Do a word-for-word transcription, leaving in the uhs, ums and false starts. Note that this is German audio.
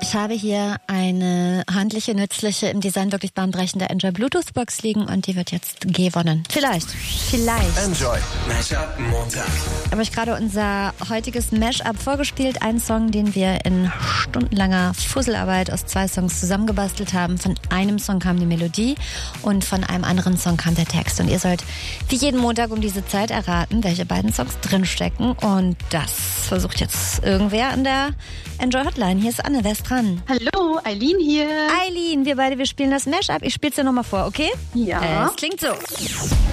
Ich habe hier eine handliche, nützliche, im Design wirklich bahnbrechende Enjoy Bluetooth-Box liegen und die wird jetzt gewonnen. Vielleicht. Vielleicht. Enjoy Mashup Montag. Habe ich gerade unser heutiges Mashup vorgespielt. Ein Song, den wir in stundenlanger Fusselarbeit aus zwei Songs zusammengebastelt haben. Von einem Song kam die Melodie und von einem anderen Song kam der Text. Und ihr sollt wie jeden Montag um diese Zeit erraten, welche beiden Songs drinstecken. Und das versucht jetzt irgendwer an der Enjoy Hotline. Hier ist Anne, wer ist dran? Hallo, Eileen hier. Eileen, wir beide, wir spielen das Mashup. Ich spiel's dir nochmal vor, okay? Ja. Es klingt so.